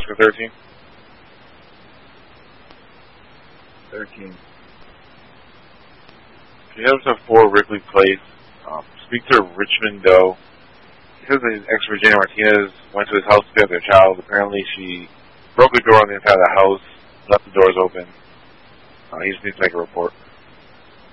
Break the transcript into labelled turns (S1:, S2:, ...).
S1: Oscar 13.
S2: 13.
S1: He heads to 4 Wrigley Place. Speak to Richmond Doe. He says that his ex Virginia Martinez went to his house to pick up their child. Apparently she broke the door on the inside of the house, left the doors open. He just needs to make a report.